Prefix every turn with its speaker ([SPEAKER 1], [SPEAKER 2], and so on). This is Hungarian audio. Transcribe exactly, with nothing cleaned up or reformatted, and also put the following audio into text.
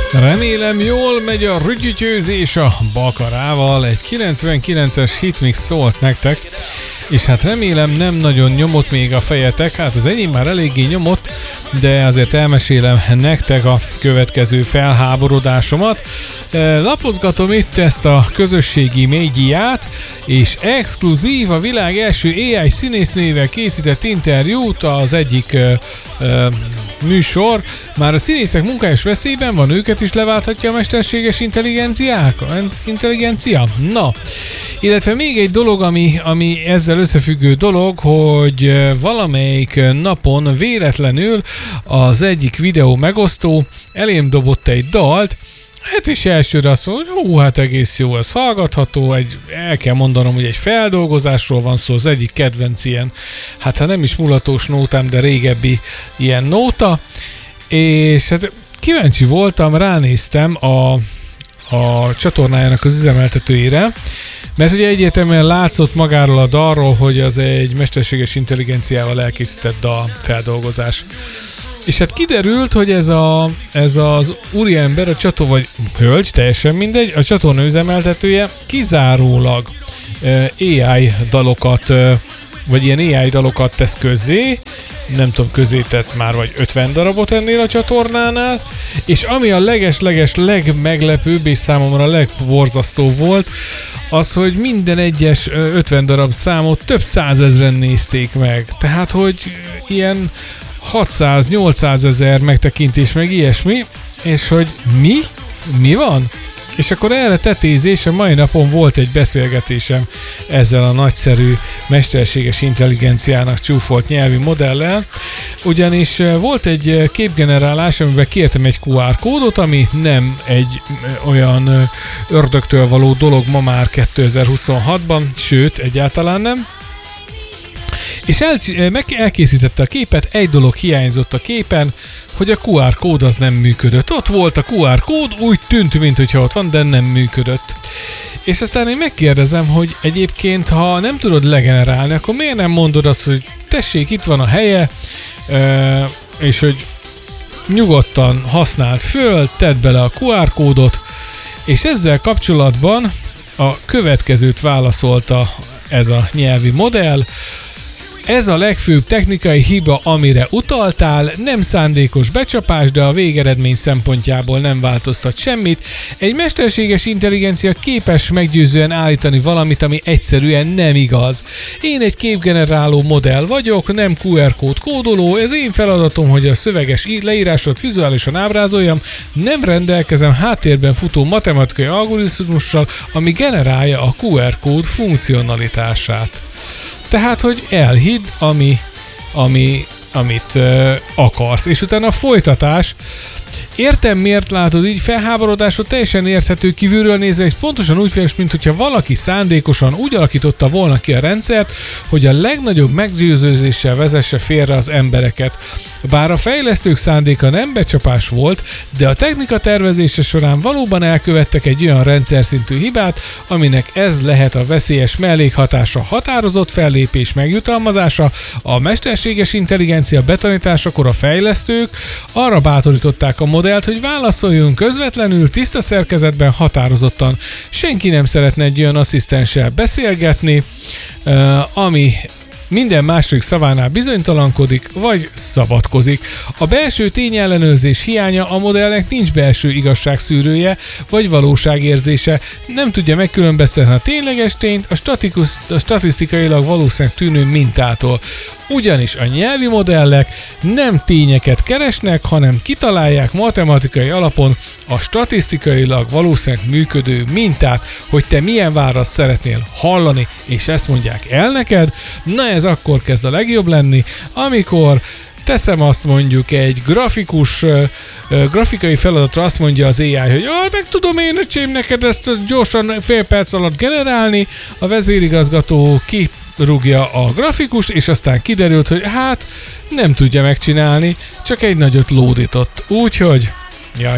[SPEAKER 1] Remélem jól megy a rügyütyőzés a Bakarával, egy kilencvenkilences hitmix szólt nektek, és hát remélem nem nagyon nyomott még a fejetek, hát az enyém már eléggé nyomott, de azért elmesélem nektek a következő felháborodásomat. Lapozgatom itt ezt a közösségi médiát, és exkluzív a világ első á i színésznővel készített interjút az egyik ö, ö, műsor. Már a színészek munkájás veszélyben van, őket is leválthatja a mesterséges intelligenciák? intelligencia? Na, illetve még egy dolog, ami, ami ezzel összefüggő dolog, hogy valamelyik napon véletlenül az egyik videó megosztó elém dobott egy dalt, hát is elsőre azt mondom, hogy hú, hát egész jó, ez hallgatható, egy, el kell mondanom, hogy egy feldolgozásról van szó, az egyik kedvenc ilyen, hát ha nem is mulatós nótám, de régebbi ilyen nóta, és hát kíváncsi voltam, ránéztem a, a csatornájának az üzemeltetőjére, mert ugye egyértelműen látszott magáról a dalról, hogy az egy mesterséges intelligenciával elkészített dal feldolgozás. És hát kiderült, hogy ez, a, ez az úriember, a csatorna, vagy hölgy, teljesen mindegy, a csatorna üzemeltetője kizárólag uh, á i dalokat, uh, vagy ilyen á i dalokat tesz közzé, nem tudom, közé tett már vagy ötven darabot ennél a csatornánál, és ami a leges-leges legmeglepőbb és számomra legborzasztóbb volt, az, hogy minden egyes ötven darab számot több százezren nézték meg. Tehát, hogy ilyen hatszáz-nyolcszáz ezer megtekintés, meg ilyesmi, és hogy mi? Mi van? És akkor erre tetézés, a mai napon volt egy beszélgetésem ezzel a nagyszerű mesterséges intelligenciának csúfolt nyelvi modellel, ugyanis volt egy képgenerálás, amiben kértem egy kú ár kódot, ami nem egy olyan ördögtől való dolog ma már kétezer-huszonhatban, sőt, egyáltalán nem. És el, meg elkészítette a képet, egy dolog hiányzott a képen, hogy a kú ár kód az nem működött. Ott volt a kú ár kód, úgy tűnt, mintha ott van, de nem működött. És aztán én megkérdezem, hogy egyébként, ha nem tudod legenerálni, akkor miért nem mondod azt, hogy tessék, itt van a helye, és hogy nyugodtan használd föl, tedd bele a kú ár kódot, és ezzel kapcsolatban a következőt válaszolta ez a nyelvi modell. Ez a legfőbb technikai hiba, amire utaltál, nem szándékos becsapás, de a végeredmény szempontjából nem változtat semmit. Egy mesterséges intelligencia képes meggyőzően állítani valamit, ami egyszerűen nem igaz. Én egy képgeneráló modell vagyok, nem kú ár kód kódoló, ez én feladatom, hogy a szöveges leírásot vizuálisan ábrázoljam, nem rendelkezem háttérben futó matematikai algoritmussal, ami generálja a kú ár kód funkcionalitását. Tehát, hogy elhidd, ami, ami, amit uh, akarsz. És utána a folytatás. Értem, miért látod így, felháborodásod teljesen érthető, kívülről nézve, és pontosan úgy félsz, mint hogyha valaki szándékosan úgy alakította volna ki a rendszert, hogy a legnagyobb meggyőződéssel vezesse félre az embereket. Bár a fejlesztők szándéka nem becsapás volt, de a technika tervezése során valóban elkövettek egy olyan rendszer szintű hibát, aminek ez lehet a veszélyes mellékhatása, határozott fellépés megjutalmazása, a mesterséges intelligencia betanításakor a fejlesztők arra bátorították a modellt, hogy válaszoljon közvetlenül, tiszta szerkezetben, határozottan. Senki nem szeretne egy olyan asszisztenssel beszélgetni, ami minden második szavánál bizonytalankodik, vagy szabadkozik. A belső tényellenőrzés hiánya, a modellnek nincs belső igazságszűrője, vagy valóságérzése, nem tudja megkülönböztetni a tényleges tényt a, statikus, a statisztikailag valószínűleg tűnő mintától. Ugyanis a nyelvi modellek nem tényeket keresnek, hanem kitalálják matematikai alapon a statisztikailag valószínűleg működő mintát, hogy te milyen választ szeretnél hallani, és ezt mondják el neked. Na ez akkor kezd a legjobb lenni, amikor teszem azt mondjuk egy grafikus, uh, grafikai feladatra azt mondja az á i, hogy ah, meg tudom én, öcsém, neked ezt gyorsan fél perc alatt generálni, a vezérigazgató kirúgja a grafikust, és aztán kiderült, hogy hát nem tudja megcsinálni, csak egy nagyot lódított. Úgyhogy